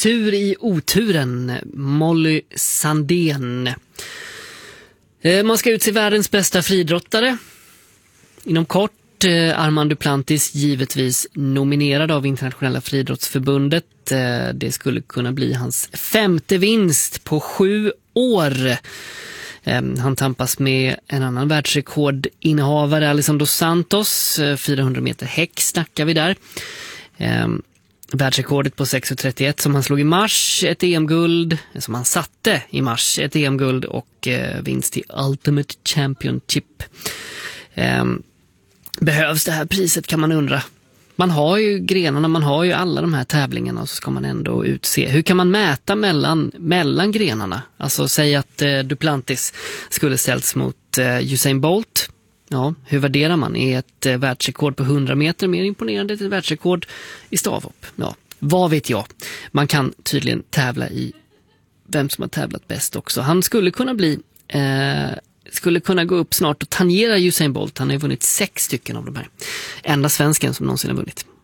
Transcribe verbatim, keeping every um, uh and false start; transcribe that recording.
tur i oturen, Molly Sandén. Man ska utse världens bästa friidrottare inom kort. Armand Duplantis givetvis nominerad av Internationella friidrottsförbundet. Det skulle kunna bli hans femte vinst på sju år. Han tampas med en annan världsrekordinnehavare, Alessandro dos Santos. fyrahundra meter häck snackar vi där. Världsrekordet på sex trettioett som han slog i mars, ett E M-guld som han satte i mars, ett E M-guld och vinst i Ultimate Championship. Behövs det här priset, kan man undra. Man har ju grenarna, man har ju alla de här tävlingarna och så ska man ändå utse. Hur kan man mäta mellan, mellan grenarna? Alltså säg att eh, Duplantis skulle ställts mot eh, Usain Bolt. Ja, hur värderar man? Är ett eh, världsrekord på hundra meter mer imponerande än ett världsrekord i stavhopp? Ja, vad vet jag? Man kan tydligen tävla i vem som har tävlat bäst också. Han skulle kunna bli... Eh, skulle kunna gå upp snart och tangera Usain Bolt. Han har ju vunnit sex stycken av de här. Enda svensken som någonsin har vunnit.